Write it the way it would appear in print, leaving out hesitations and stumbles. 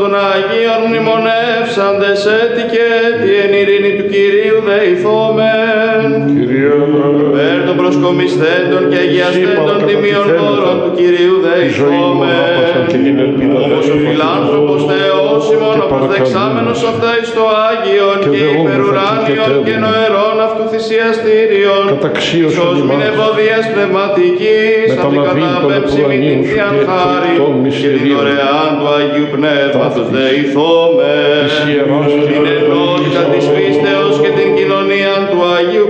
των Αγίων μνημονεύσαντες έτη και έτη εν ειρήνη του Κυρίου δεηθόμεν. Περ των προσκομισθέντων και αγιαστέντων τιμίων χώρων του Κυρίου δεηθόμεν. Όπως ο φιλάνθρωπος Θεός ημών ο προσδεξάμενος αυτά εις το Άγιον και υπερουράνιον και νοερών αυτού θυσιαστήριον, σως μην ευωδίας πνευματικής, αντικατάπεψη μην την θείαν χάρη και την δωρεάν του Αγίου Πνεύματος δεηθόμεν. Την ενότητα της πίστεως και την κοινωνία του Αγίου